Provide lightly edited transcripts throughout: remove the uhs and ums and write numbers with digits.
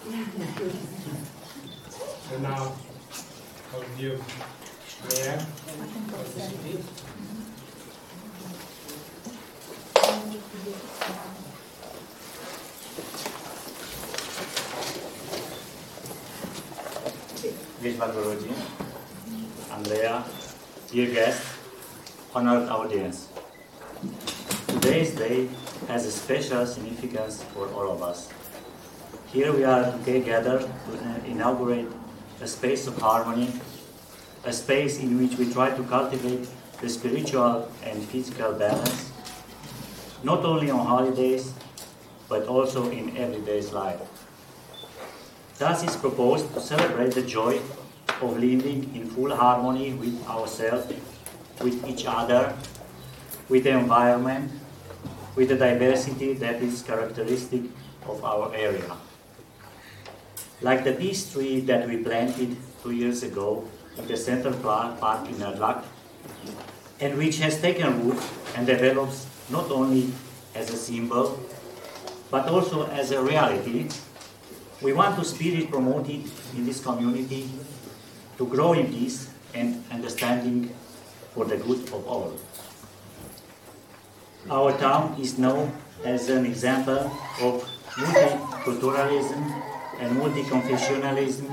And now I'll give Leanne. Vishwa Guruji, Andrea, dear guests, honored audience. Today's day has a special significance for all of us. Here we are today gathered to inaugurate a space of harmony, a space in which we try to cultivate the spiritual and physical balance, not only on holidays, but also in everyday's life. Thus is proposed to celebrate the joy of living in full harmony with ourselves, with each other, with the environment, with the diversity that is characteristic of our area. Like the peace tree that we planted 2 years ago in the Central Park in Nerdlak, and which has taken root and develops not only as a symbol, but also as a reality. We want to spirit promote it in this community to grow in peace and understanding for the good of all. Our town is known as an example of multiculturalism and multi-confessionalism,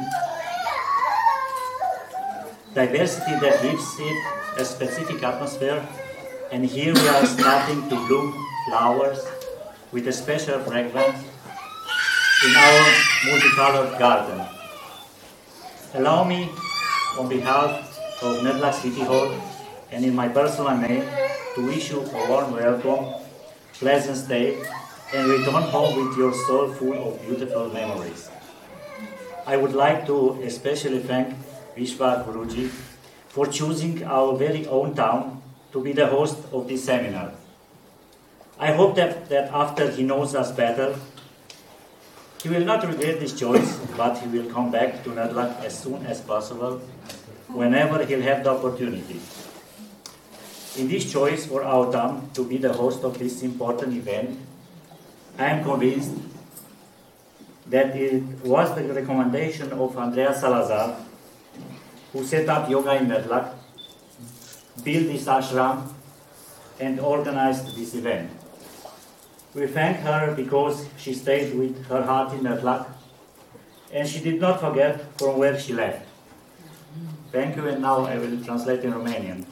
diversity that gives it a specific atmosphere, and here we are starting to bloom flowers with a special fragrance in our multicolored garden. Allow me, on behalf of Nerdlak City Hall and in my personal name, to wish you a warm welcome, pleasant stay, and return home with your soul full of beautiful memories. I would like to especially thank Vishwa Guruji for choosing our very own town to be the host of this seminar. I hope that after he knows us better, he will not regret this choice, but he will come back to Nerdlak as soon as possible, whenever he'll have the opportunity. In this choice for our town to be the host of this important event, I am convinced that it was the recommendation of Andrea Salazar, who set up yoga in Nerdlak, built this ashram, and organized this event. We thank her because she stayed with her heart in Nerdlak, and she did not forget from where she left. Thank you, and now I will translate in Romanian.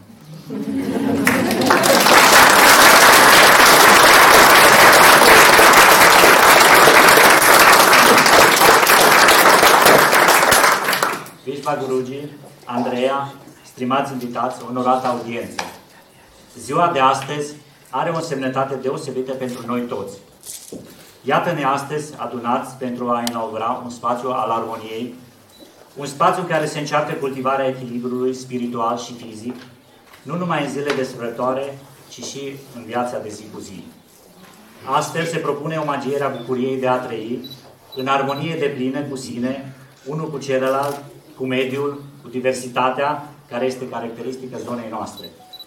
Vishwa Guruji, Andrea, stimați invitați, onorată audiență. Ziua de astăzi are o semnătate deosebită pentru noi toți. Iată-ne astăzi adunați pentru a inaugura un spațiu al armoniei, un spațiu în care se încearcă cultivarea echilibrului spiritual și fizic, nu numai în zile de sărbătoare, ci și în viața de zi cu zi. Astfel se propune omagierea bucuriei de a trăi, în armonie deplină cu sine, unul cu celălalt, cu mediul, cu diversitatea, care este caracteristică zonei noastre.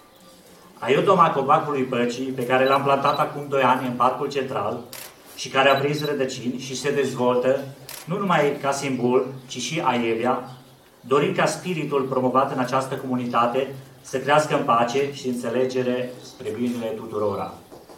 Aiodoma copacului păcii, pe care l-am plantat acum 2 ani în Parcul Central și care a prins rădăcini și se dezvoltă, nu numai ca simbol, ci și aievia, dorind ca spiritul promovat în această comunitate să crească în pace și înțelegere spre binele tuturora.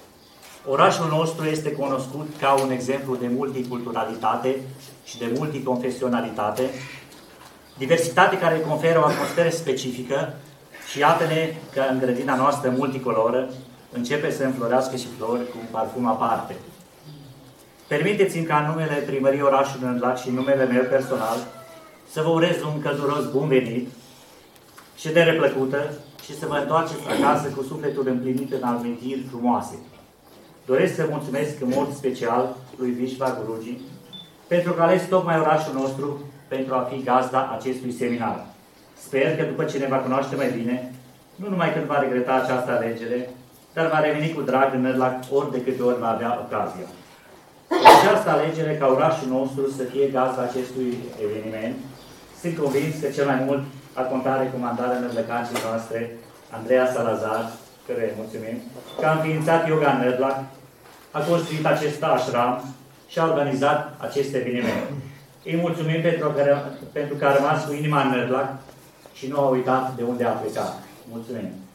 Orașul nostru este cunoscut ca un exemplu de multiculturalitate și de multiconfesionalitate, diversitate care îi conferă o atmosferă specifică și iată-ne că în grădina noastră multicoloră începe să înflorească și flori cu un parfum aparte. Permiteți-mi ca în numele Primăriei Orașului Nerdlak și în numele meu personal să vă urez un călduros bun venit, ședere plăcută și să vă întoarceți acasă cu sufletul împlinit în amintiri frumoase. Doresc să mulțumesc în mod special lui Vishwa Guruji pentru că a ales tocmai orașul nostru pentru a fi gazda acestui seminar. Sper că după ce ne va cunoaște mai bine, nu numai când va regreta această alegere, dar va reveni cu drag în Nerdlak ori de câte ori va avea ocazia. În această alegere ca orașul nostru să fie gazda acestui eveniment, sunt convins că cel mai mult a conta recomandarea nărdlăcancii noastre, Andrea Salazar, căreia îi mulțumim, că a înființat yoga în Nerdlak, a construit acest ashram și a organizat acest eveniment. Îi mulțumim pentru că a rămas cu inima în nădlac și nu a uitat de unde a plecat. Mulțumim!